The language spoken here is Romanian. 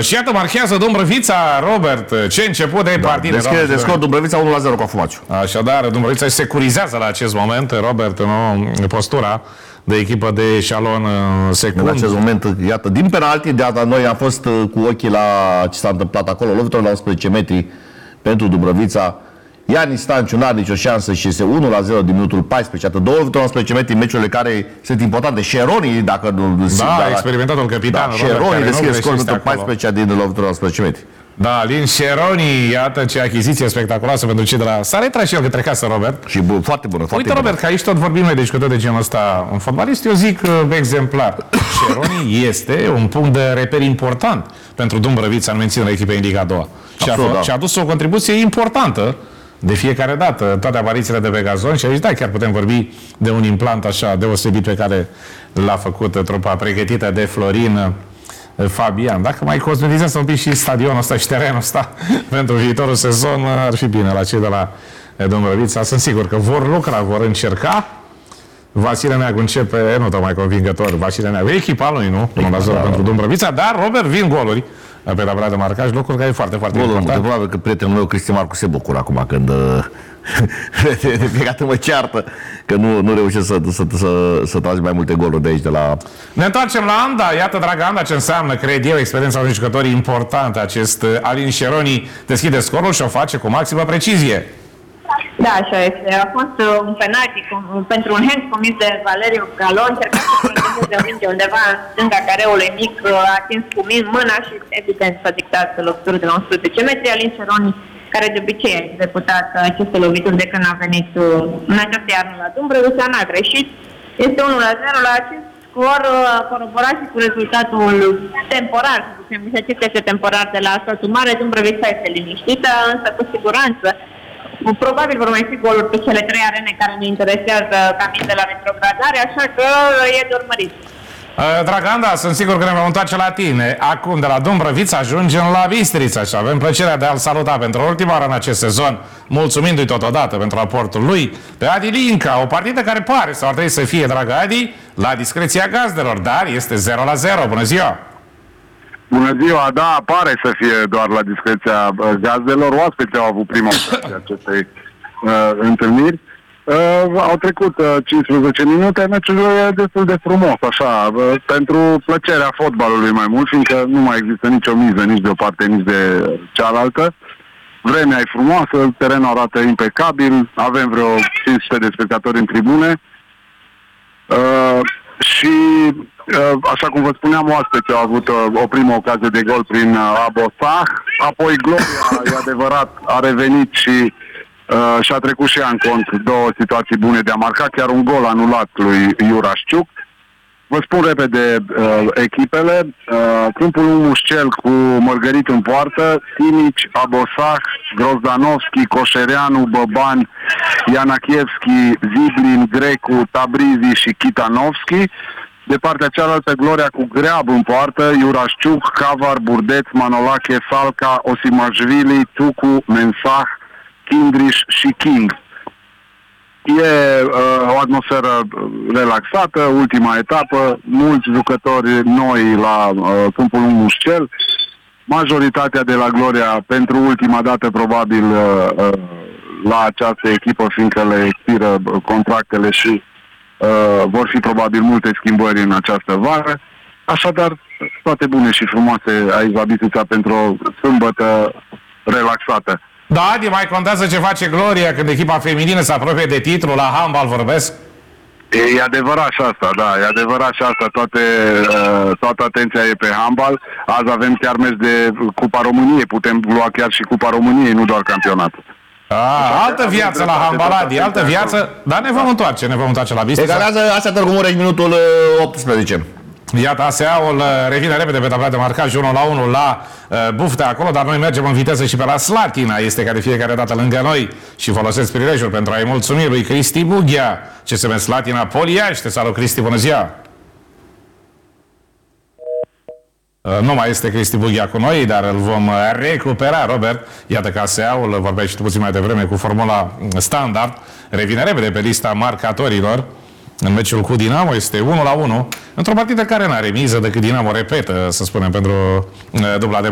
Și iată, marchează Dumbrăvița, Robert. Ce început de partidă. Deschide de scor Dumbrăvița 1-0 cu Afumaciu. Așadar, Dumbrăvița se securizează la acest moment, Robert, în postura de echipă de eșalon secund. În acest moment, iată, din penalti, de data noi am fost cu ochii la ce s-a întâmplat acolo. Lovitură la 11 metri pentru Dumbrăvița. Iani Stanciu n-are nicio șansă și este 1-0 din minutul 14. Iată, 2 lovituri la 11 metri, meciurile care sunt importante. Șeronii, dacă nu... Da, experimentatul capitan. Da, Șeronii deschide scorul minutul 14 din lovitură la 11 metri. Da, Lin Șeroni, iată ce achiziție spectaculoasă pentru cei de la... S-a retras și el către casă, Robert. Și foarte bună, foarte Uite, Robert, că aici tot vorbim noi de jucători de genul ăsta. Un fotbalist, eu zic, exemplar. Șeroni este un punct de reper important pentru Dumbrăvița în menținerea echipei în Liga a doua. Și a adus o contribuție importantă de fiecare dată, toate aparițiile de pe gazon și aici, da, chiar putem vorbi de un implant așa deosebit pe care l-a făcut trupa pregătită de Florin Fabian. Dacă mai cosmetizează un pic și stadionul ăsta și terenul ăsta pentru viitorul sezon, ar fi bine la cei de la Dumbrăvița. Sunt sigur că vor lucra, vor încerca. Vasile Neagu începe, nu tocmai convingător, Vasile Neagu, echipa lui, nu? 1-0 pentru Dumbrăvița, dar, Robert, vin goluri pe tabela de marcaj, lucruri care e foarte, foarte important. Probabil că prietenul meu, Cristi Marcu, se bucură acum când de fiecare dată mă ceartă că nu reușesc să tragi mai multe goluri de aici, de la... Ne întoarcem la Anda. Iată, dragă Anda, ce înseamnă, cred eu, experiența unui jucător important. Acest Alin Șeroni deschide scorul și o face cu maximă precizie. Da, așa este. A fost un penalti pentru un hand comis de Valeriu Galon, încerca să protejeze o minge undeva în stânga careului mic, a atins cu mâna și evident s-a dictat lovitură de la 11 metri. Alin Șeroni, care de obicei a executat aceste lovituri de când a venit în această iarnă la Dumbrăvița, n-a greșit. Este 1-0 la acest scor, coroborat și cu rezultatul temporar, să zicem, și acesta este temporar de la Satu Mare. Dumbrăvița este liniștită, însă cu siguranță probabil vor mai fi goluri pe cele 3 arene care ne interesează ca mii de la retrogradare, așa că e de urmărit. Draganda, sunt sigur că ne vom întoarce la tine. Acum, de la Dumbrăvița, ajungem la Bistrița și avem plăcerea de a-l saluta pentru ultima oară în acest sezon, mulțumindu-i totodată pentru aportul lui, pe Adi Linca, o partidă care pare sau ar trebui să fie, dragă Adi, la discreția gazdelor, dar este 0-0. Bună ziua! Bună ziua, da, pare să fie doar la discreția gazdelor. Oaspeții au avut prima ocazie acestei întâlniri. Au trecut 15 minute, meciul e destul de frumos, așa, pentru plăcerea fotbalului mai mult, fiindcă nu mai există nicio miză, nici de o parte, nici de cealaltă. Vremea e frumoasă, terenul arată impecabil, avem vreo 500 de spectatori în tribune. Și, așa cum vă spuneam, oaspeții au avut o primă ocazie de gol prin Abosah, apoi Gloria, e adevărat, a revenit și și-a trecut și ea în cont două situații bune de a marca, chiar un gol anulat lui Iurașciuc. Vă spun repede echipele. Câmpul Mușcel cu Mărgărit în poartă, Simici, Abosah, Grozdanovski, Coșereanu, Băbani, Ianachievski, Ziblin, Grecu, Tabrizi și Chitanovski. De partea cealaltă, Gloria cu Greab în poartă, Iurașciuc, Cavar, Burdeț, Manolache, Salca, Osimashvili, Tucu, Mensah, Kindriș și King. E o atmosferă relaxată, ultima etapă, mulți jucători noi la câmpul Mușcel, majoritatea de la Gloria pentru ultima dată probabil la această echipă, fiindcă le expiră contractele și vor fi probabil multe schimbări în această vară. Așadar, toate bune și frumoase aici la Bistrița pentru o sâmbătă relaxată. Da, Adi, mai contează ce face Gloria când echipa feminină se apropie de titlu, la handbal vorbesc? E adevărat și asta, da, e adevărat și asta, toată atenția e pe handbal. Azi avem chiar meci de Cupa României, putem lua chiar și Cupa României, nu doar campionatul. Altă viață la handbal, Adi, altă viață, dar ne vom întoarce la Bistrița. Egalează Asea Târgu Mureș minutul 18. Iată, ASEA-ul revine repede pe tabla de marcaj 1-1 la Buftea acolo, dar noi mergem în viteză și pe la Slatina, este ca de fiecare dată lângă noi și folosesc prilejul pentru a-i mulțumi lui Cristi Bughia, CSM Slatina Poliaște. Salut, Cristi, bună ziua! Nu mai este Cristi Bughia cu noi, dar îl vom recupera, Robert. Iată că ASEA-ul, vorbeai și tu puțin mai devreme, cu formula standard, revine repede pe lista marcatorilor. În meciul cu Dinamo este 1-1, într-o partidă care n-are miză decât Dinamo repetă, să spunem, pentru dubla de